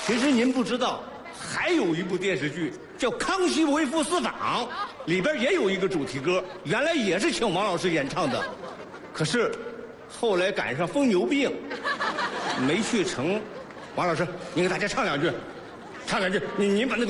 其实您不知道，还有一部电视剧叫《康熙微服私访》，里边也有一个主题歌，原来也是请王老师演唱的，可是后来赶上疯牛病，没去成。王老师，您给大家唱两句，您把那个。